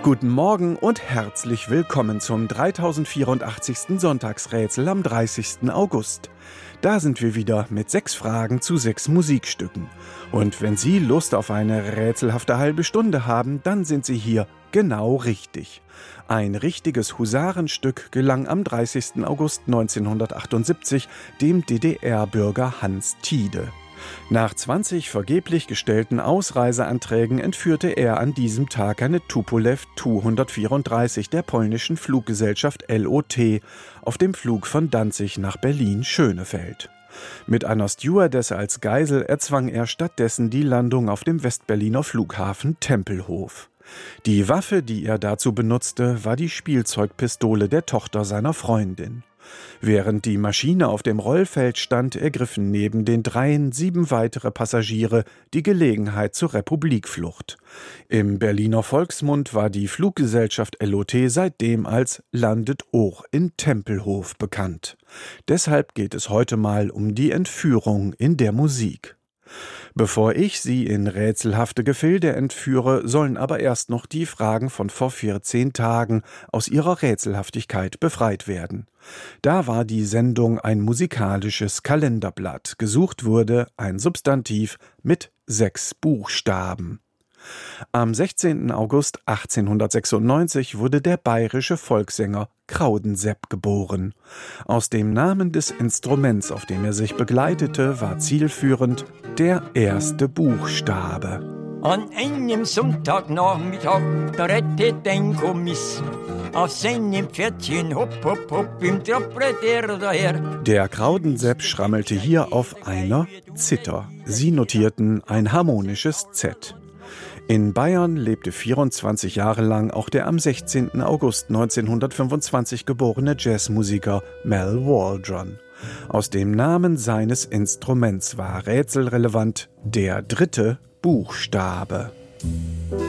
Guten Morgen und herzlich willkommen zum 3084. Sonntagsrätsel am 30. August. Da sind wir wieder mit 6 Fragen zu 6 Musikstücken. Und wenn Sie Lust auf eine rätselhafte halbe Stunde haben, dann sind Sie hier genau richtig. Ein richtiges Husarenstück gelang am 30. August 1978 dem DDR-Bürger Hans Tiede. Nach 20 vergeblich gestellten Ausreiseanträgen entführte er an diesem Tag eine Tupolew Tu-134 der polnischen Fluggesellschaft LOT auf dem Flug von Danzig nach Berlin-Schönefeld. Mit einer Stewardess als Geisel erzwang er stattdessen die Landung auf dem Westberliner Flughafen Tempelhof. Die Waffe, die er dazu benutzte, war die Spielzeugpistole der Tochter seiner Freundin. Während die Maschine auf dem Rollfeld stand, ergriffen neben den dreien 7 weitere Passagiere die Gelegenheit zur Republikflucht. Im Berliner Volksmund war die Fluggesellschaft LOT seitdem als »Landet auch in Tempelhof« bekannt. Deshalb geht es heute mal um die Entführung in der Musik. Bevor ich Sie in rätselhafte Gefilde entführe, sollen aber erst noch die Fragen von vor 14 Tagen aus ihrer Rätselhaftigkeit befreit werden. Da war die Sendung ein musikalisches Kalenderblatt. Gesucht wurde ein Substantiv mit 6 Buchstaben. Am 16. August 1896 wurde der bayerische Volkssänger Kraudensepp geboren. Aus dem Namen des Instruments, auf dem er sich begleitete, war zielführend der erste Buchstabe. An einem Sonntagnachmittag, da rettet ein Kommiss auf seinem Pferdchen, hopp, hopp, hopp, im Trapple der daher. Der Kraudensepp schrammelte hier auf einer Zither. Sie notierten ein harmonisches Z. In Bayern lebte 24 Jahre lang auch der am 16. August 1925 geborene Jazzmusiker Mal Waldron. Aus dem Namen seines Instruments war rätselrelevant der 3. Buchstabe.